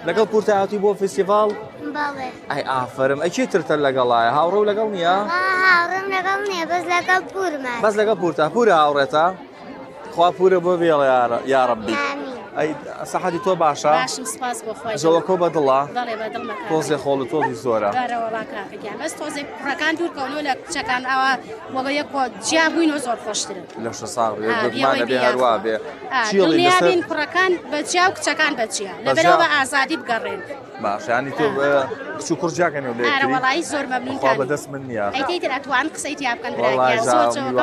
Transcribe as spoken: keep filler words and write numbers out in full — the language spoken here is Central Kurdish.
لەگەڵ پورتە هاوتی بۆ فستیڤاڵ؟ بەڵێ. ئەی ئافرم ئەی ترتە لەگەڵایە هاوڕێ و لەگەڵ نییە؟ هاوڕێم لەگەڵ نییە بەس لەگەڵ پورمان. بەس لەگەڵ پورتە پورە هاوڕێتە؟ خوا پورە بۆ بێڵێ یارەبی. ئەی سەحەتی تۆ باشە؟ باشم سپاس بۆ خۆی. ژەوەکۆ بەدڵە؟ بەڵێ بەدڵ مەکە. تۆزێ خۆڵ و تۆزی زۆرە. بەرە وەڵا کاکەگیان بەس تۆزێ کوڕەکان دوورکەونەوە لە کچەکان ئەوە وەڵە یەک جیا بووینەوە زۆر خۆشترن. لە شە ساڵ دڵمانە بێ هەروە بێ. دڵنیابین کوڕەکان بە جیا و کچەکان بە جیا لەبەرەوە بە ئازادی بگەڕێن. باش ینی تۆ کچ و کوڕ جیاکەنەوە لێکتری؟ ئارە وەڵایی زۆر مەمنون. خوا بەدەست من نییە. ئەی تێتر ئەتوان قسەی تیا بکەن براکیان زۆر